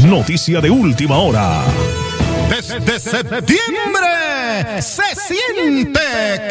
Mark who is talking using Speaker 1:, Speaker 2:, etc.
Speaker 1: Noticia de última hora.
Speaker 2: Desde septiembre se siente